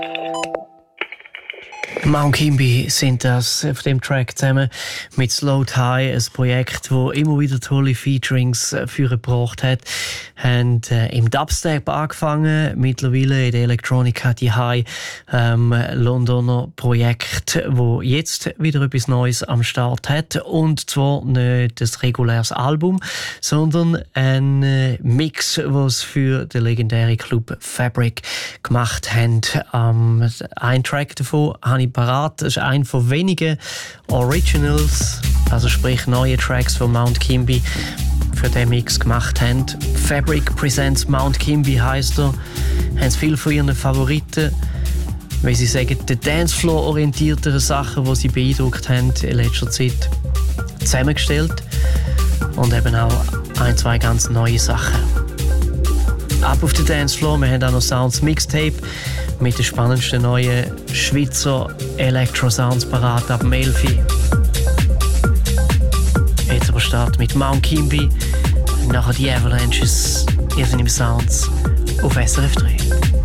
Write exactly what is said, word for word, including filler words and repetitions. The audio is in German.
Mount Kimby sind das auf dem Track zusammen mit Slowed High, ein Projekt, das immer wieder tolle Featurings vorgebracht hat. Haben äh, im Dubstep angefangen, mittlerweile in der Electronica die High ähm, Londoner Projekt, wo jetzt wieder etwas Neues am Start hat. Und zwar nicht das reguläres Album, sondern ein äh, Mix, was für den legendären Club Fabric gemacht haben. Ähm, ein Track davon habe ich parat. Das ist einer von wenigen Originals, also sprich neue Tracks von Mount Kimby, für den Mix gemacht haben. Fabric Presents Mount Kimby heisst er. Haben viele von ihren Favoriten, weil sie sagen, die Dancefloor-orientierteren Sachen, die sie beeindruckt haben in letzter Zeit, zusammengestellt. Und eben auch ein, zwei ganz neue Sachen. Ab auf den Dancefloor, wir haben auch noch Sounds Mixtape mit den spannendsten neuen Schweizer Electro-Sounds parat ab dem elf Uhr. Jetzt aber Start mit Mount Kimby, nachher die Avalanches, ihr seid im Sounds auf S R F drei.